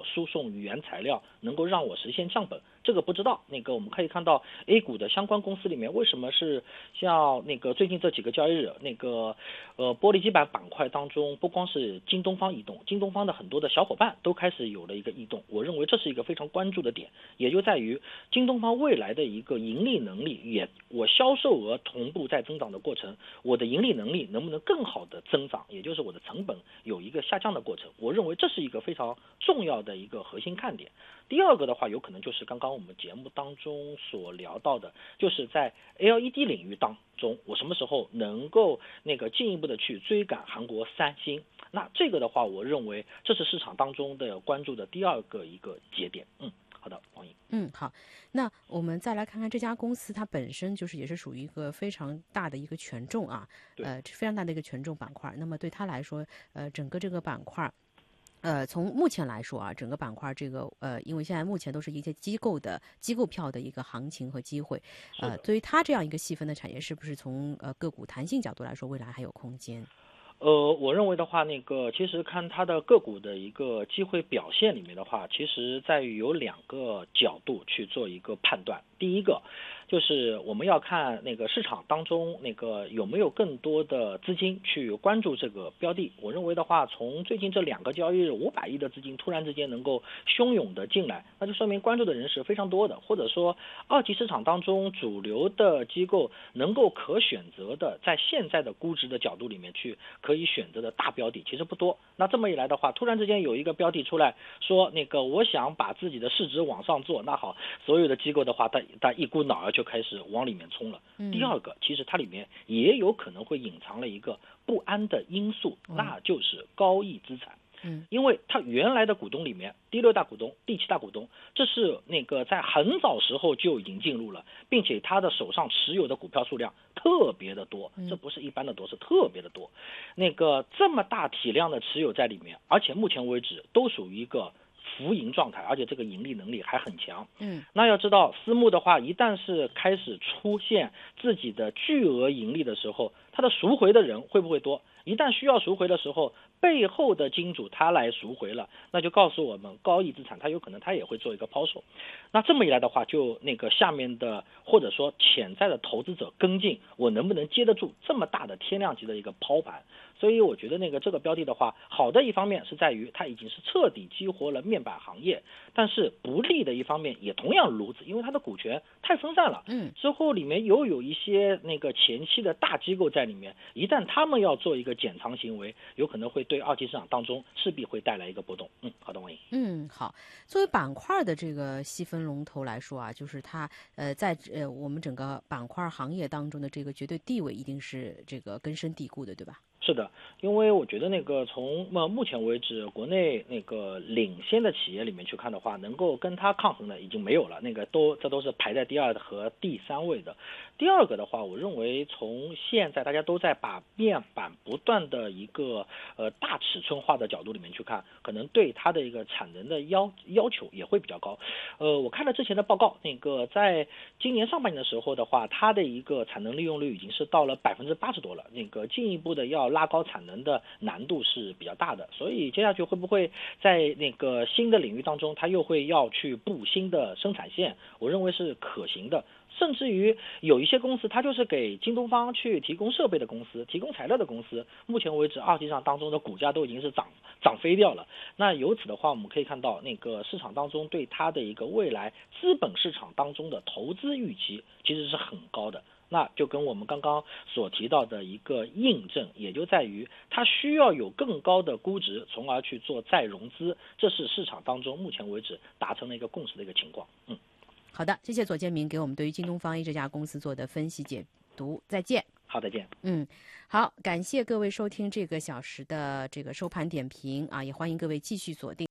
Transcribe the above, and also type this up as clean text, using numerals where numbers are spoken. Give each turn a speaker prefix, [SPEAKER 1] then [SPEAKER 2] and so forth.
[SPEAKER 1] 输送原材料能够让我实现降本，这个不知道。我们可以看到 A 股的相关公司里面，为什么是像最近这几个交易日玻璃基板板块当中，不光是京东方异动，京东方的很多的小伙伴都开始有了一个异动。我认为这是一个非常关注的点，也就在于京东方未来的一个盈利能力，我销售额同步在增长的过程，我的盈利能力能不能更好的增长，也就是我的成本有一个下降的过程。我认为这是一个非常重要的一个核心看点。第二个的话，有可能就是刚刚我们节目当中所聊到的，就是在 LED 领域当中，我什么时候能够进一步的去追赶韩国三星。那这个的话，我认为这是市场当中的关注的第二个一个节点。好的，王莹。
[SPEAKER 2] 好，那我们再来看看这家公司，它本身就是也是属于一个非常大的一个权重啊，非常大的一个权重板块。那么对它来说，整个这个板块。从目前来说啊，整个板块因为现在目前都是一些机构票的一个行情和机会，对于它这样一个细分的产业，是不是从个股弹性角度来说，未来还有空间？
[SPEAKER 1] 我认为的话，其实看它的个股的一个机会表现里面的话，其实在于有2个角度去做一个判断。第一个就是我们要看市场当中有没有更多的资金去关注这个标的。我认为的话，从最近这2个交易日500亿的资金突然之间能够汹涌的进来，那就说明关注的人是非常多的，或者说二级市场当中主流的机构能够可选择的，在现在的估值的角度里面去可以选择的大标的其实不多。那这么一来的话，突然之间有一个标的出来说我想把自己的市值往上做，那好，所有的机构的话它一股脑儿就开始往里面冲了。第二个，其实它里面也有可能会隐藏了一个不安的因素，那就是高溢资产。因为它原来的股东里面，第6大股东、第7大股东，这是在很早时候就已经进入了，并且他的手上持有的股票数量特别的多，这不是一般的多，是特别的多。这么大体量的持有在里面，而且目前为止都属于一个浮盈状态，而且这个盈利能力还很强。那要知道私募的话，一旦是开始出现自己的巨额盈利的时候，它的赎回的人会不会多？一旦需要赎回的时候，背后的金主他来赎回了，那就告诉我们高溢资产他有可能他也会做一个抛售。那这么一来的话，就下面的或者说潜在的投资者跟进，我能不能接得住这么大的天量级的一个抛盘？所以我觉得这个标的的话，好的一方面是在于它已经是彻底激活了面板行业，但是不利的一方面也同样如此，因为它的股权太分散了。之后里面有一些前期的大机构在里面，一旦他们要做一个减仓行为，有可能会对二级市场当中势必会带来一个波动。好的，王莹。
[SPEAKER 2] 好，作为板块的这个细分龙头来说啊，就是它在我们整个板块行业当中的这个绝对地位一定是这个根深蒂固的，对吧？
[SPEAKER 1] 是的，因为我觉得从目前为止，国内领先的企业里面去看的话，能够跟它抗衡的已经没有了，这都是排在第2和第3位的。第二个的话，我认为从现在大家都在把面板不断的一个大尺寸化的角度里面去看，可能对它的一个产能的要求也会比较高。我看了之前的报告，在今年上半年的时候的话，它的一个产能利用率已经是到了80%多了，进一步的要拉高产能的难度是比较大的。所以接下去会不会在新的领域当中，它又会要去布新的生产线，我认为是可行的。甚至于有一些公司，它就是给京东方去提供设备的公司、提供材料的公司，目前为止二级市场当中的股价都已经是涨飞掉了。那由此的话，我们可以看到市场当中对它的一个未来资本市场当中的投资预期其实是很高的。那就跟我们刚刚所提到的一个印证，也就在于它需要有更高的估值，从而去做再融资，这是市场当中目前为止达成了一个共识的一个情况。
[SPEAKER 2] 好的，谢谢左建明给我们对于京东方 A 这家公司做的分析解读，再见。
[SPEAKER 1] 好，再见。
[SPEAKER 2] 好，感谢各位收听这个小时的这个收盘点评啊，也欢迎各位继续锁定